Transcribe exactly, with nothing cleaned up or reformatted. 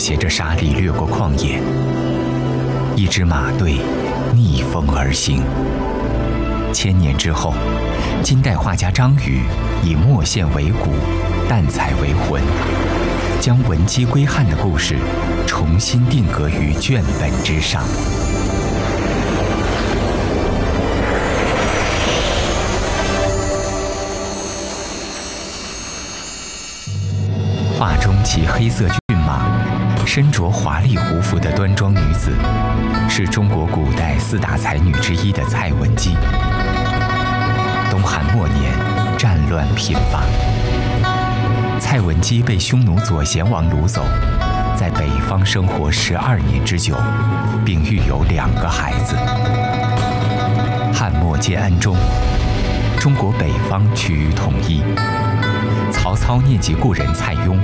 携着沙粒掠过旷野，一支马队逆风而行。千年之后，金代画家张禹以墨线为骨，淡彩为魂，将文姬归汉的故事重新定格于卷本之上。画中骑黑色骏马、身着华丽胡服的端庄女子，是中国古代四大才女之一的蔡文姬。东汉末年，战乱频发，蔡文姬被匈奴左贤王掳走，在北方生活十二年之久，并育有两个孩子。汉末建安中，中国北方趋于统一。曹操念及故人蔡邕，